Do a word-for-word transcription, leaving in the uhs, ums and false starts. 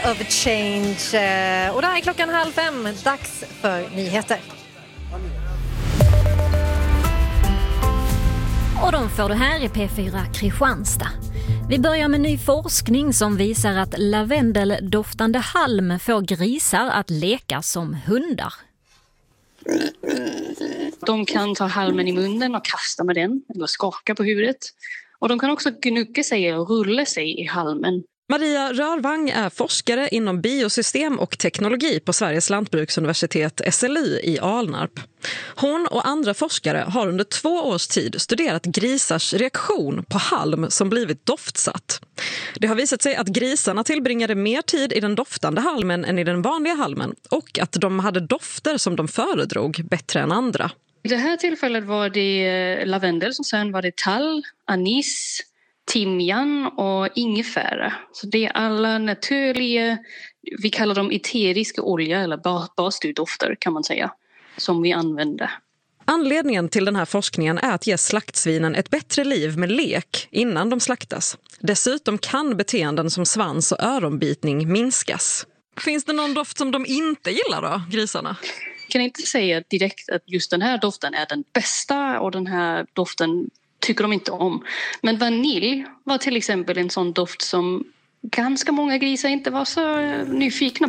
of Change. Och det här är klockan halv fem. Dags för nyheter. Och de får det här i P fyra Kristianstad. Vi börjar med ny forskning som visar att lavendeldoftande halm får grisar att leka som hundar. De kan ta halmen i munnen och kasta med den eller skaka på huvudet. Och de kan också gnugga sig och rulla sig i halmen. Maria Rörvang är forskare inom biosystem och teknologi på Sveriges lantbruksuniversitet S L U i Alnarp. Hon och andra forskare har under två års tid studerat grisars reaktion på halm som blivit doftsatt. Det har visat sig att grisarna tillbringade mer tid i den doftande halmen än i den vanliga halmen och att de hade dofter som de föredrog bättre än andra. I det här tillfället var det lavendel, som sen var det tall, anis, timjan och ingefära. Så det är alla naturliga, vi kallar dem eteriska olja eller basdofter kan man säga, som vi använder. Anledningen till den här forskningen är att ge slaktsvinen ett bättre liv med lek innan de slaktas. Dessutom kan beteenden som svans- och öronbitning minskas. Finns det någon doft som de inte gillar då, grisarna? Jag kan inte säga direkt att just den här doften är den bästa och den här doften tycker de inte om. Men vanilj var till exempel en sån doft som ganska många grisar inte var så nyfikna